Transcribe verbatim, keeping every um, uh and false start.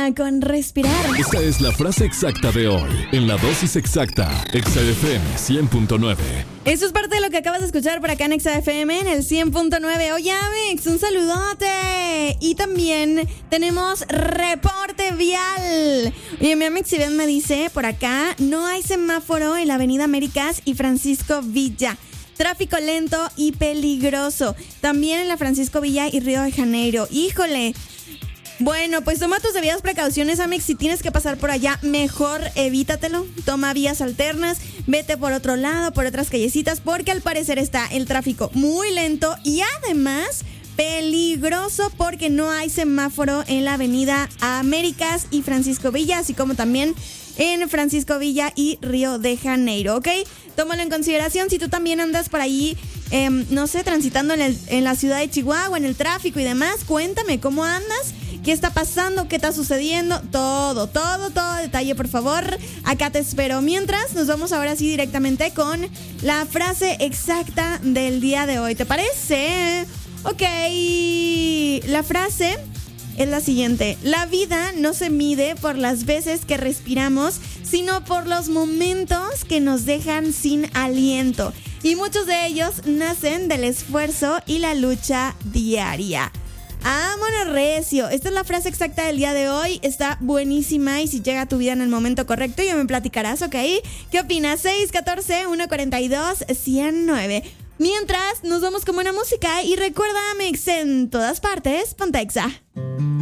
Basta con respirar. Esta es la frase exacta de hoy, en la dosis exacta, Exa F M cien punto nueve. Eso es parte de lo que acabas de escuchar por acá en Exa F M en el cien punto nueve. Oye, Amex, un saludote. Y también tenemos reporte vial. Oye, mi Amex, si bien me dice por acá, no hay semáforo en la Avenida Américas y Francisco Villa. Tráfico lento y peligroso. También en la Francisco Villa y Río de Janeiro. Híjole. Bueno, pues toma tus debidas precauciones, Amex. Si tienes que pasar por allá, mejor evítatelo. Toma vías alternas, vete por otro lado, por otras callecitas, porque al parecer está el tráfico muy lento y además peligroso porque no hay semáforo en la Avenida Américas y Francisco Villa, así como también en Francisco Villa y Río de Janeiro, ¿ok? Tómalo en consideración si tú también andas por ahí, eh, no sé, transitando en, el, en la ciudad de Chihuahua, en el tráfico y demás. Cuéntame cómo andas, qué está pasando, qué está sucediendo, todo, todo, todo detalle, por favor. Acá te espero. Mientras, nos vamos ahora sí directamente con la frase exacta del día de hoy. ¿Te parece? Ok, la frase es la siguiente: la vida no se mide por las veces que respiramos, sino por los momentos que nos dejan sin aliento. Y muchos de ellos nacen del esfuerzo y la lucha diaria. ¡Vámonos, recio! Esta es la frase exacta del día de hoy. Está buenísima y si llega a tu vida en el momento correcto, ya me platicarás, ¿ok? ¿Qué opinas? seis uno cuatro, uno cuatro dos, uno cero nueve. Mientras, nos vamos con buena música y recuerda, Amex, en todas partes, ponte Exa.